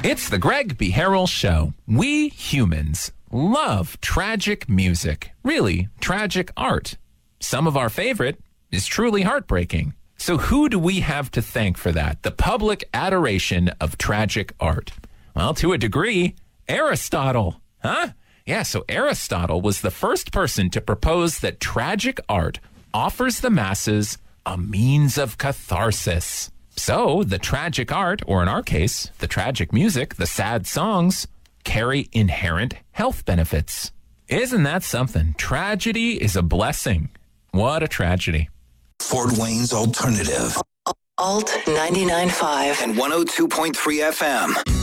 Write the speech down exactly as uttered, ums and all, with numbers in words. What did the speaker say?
It's the Greg B. Harrell Show. We humans love tragic music, really tragic art. Some of our favorite is truly heartbreaking. So who do we have to thank for that? The public adoration of tragic art. Well, to a degree, Aristotle. Huh? Yeah, so Aristotle was the first person to propose that tragic art offers the masses a means of catharsis. So the tragic art, or in our case, the tragic music, the sad songs, carry inherent health benefits. Isn't that something? Tragedy is a blessing. What a tragedy. Fort Wayne's Alternative. Alt ninety-nine point five And one oh two point three F M.